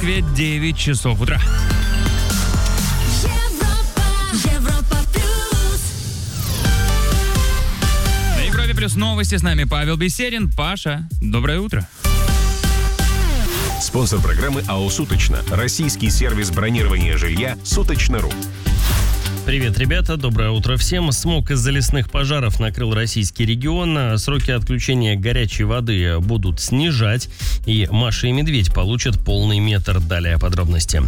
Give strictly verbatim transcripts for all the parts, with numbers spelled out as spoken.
Москве девять часов утра. На Европе плюс новости. С нами Павел Беседин. Паша, доброе утро. Спонсор программы АО «Суточно». Российский сервис бронирования жилья «Суточно.ру». Привет, ребята, доброе утро всем. Смог из-за лесных пожаров накрыл российский регион. Сроки отключения горячей воды будут снижать. И Маша и Медведь получат полный метр. Далее подробности.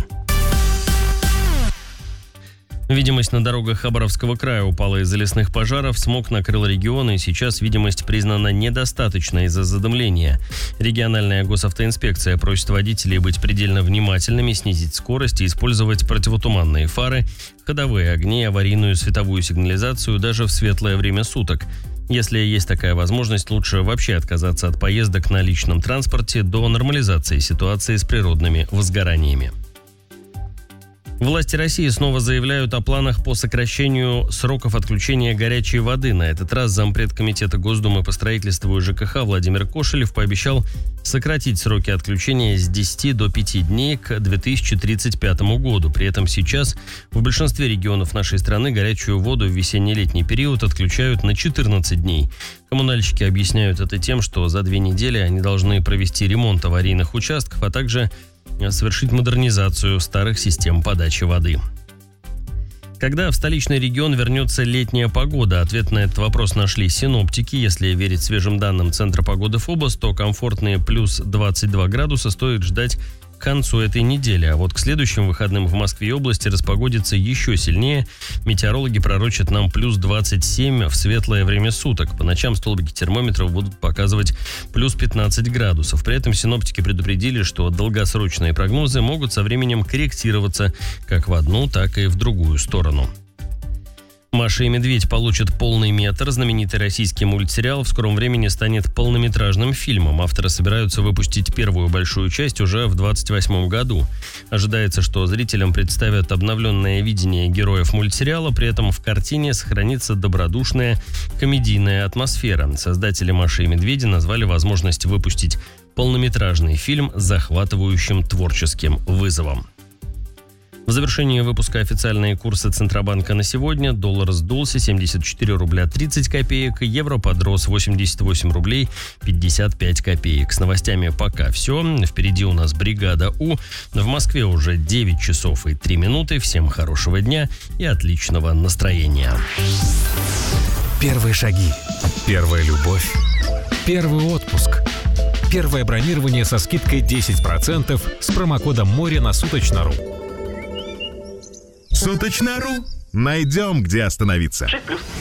Видимость на дорогах Хабаровского края упала из-за лесных пожаров, смог накрыл регион, и сейчас видимость признана недостаточной из-за задымления. Региональная госавтоинспекция просит водителей быть предельно внимательными, снизить скорость и использовать противотуманные фары, ходовые огни, аварийную световую сигнализацию даже в светлое время суток. Если есть такая возможность, лучше вообще отказаться от поездок на личном транспорте до нормализации ситуации с природными возгораниями. Власти России снова заявляют о планах по сокращению сроков отключения горячей воды. На этот раз зампред комитета Госдумы по строительству и ЖКХ Владимир Кошелев пообещал сократить сроки отключения с десяти до пяти дней к две тысячи тридцать пятому году. При этом сейчас в большинстве регионов нашей страны горячую воду в весенне-летний период отключают на четырнадцать дней. Коммунальщики объясняют это тем, что за две недели они должны провести ремонт аварийных участков, а также совершить модернизацию старых систем подачи воды. Когда в столичный регион вернется летняя погода? Ответ на этот вопрос нашли синоптики. Если верить свежим данным Центра погоды ФОБОС, то комфортные плюс двадцать два градуса стоит ждать к концу этой недели. А вот к следующим выходным в Москве и области распогодится еще сильнее. Метеорологи пророчат нам плюс двадцать семь в светлое время суток. По ночам столбики термометров будут показывать плюс пятнадцать градусов. При этом синоптики предупредили, что долгосрочные прогнозы могут со временем корректироваться как в одну, так и в другую сторону. Маша и Медведь получат полный метр. Знаменитый российский мультсериал в скором времени станет полнометражным фильмом. Авторы собираются выпустить первую большую часть уже в двадцать восьмом году. Ожидается, что зрителям представят обновленное видение героев мультсериала, при этом в картине сохранится добродушная комедийная атмосфера. Создатели «Маши и Медведя» назвали возможность выпустить полнометражный фильм с захватывающим творческим вызовом. В завершении выпуска официальные курсы Центробанка на сегодня. Доллар сдулся семьдесят четыре рубля тридцать копеек, евро подрос восемьдесят восемь рублей пятьдесят пять копеек. С новостями пока все. Впереди у нас бригада У. В Москве уже девять часов и три минуты. Всем хорошего дня и отличного настроения. Первые шаги. Первая любовь. Первый отпуск. Первое бронирование со скидкой десять процентов с промокодом «Море» на Суточно.ру. Суточно.ру. Найдем, где остановиться. шесть плюс.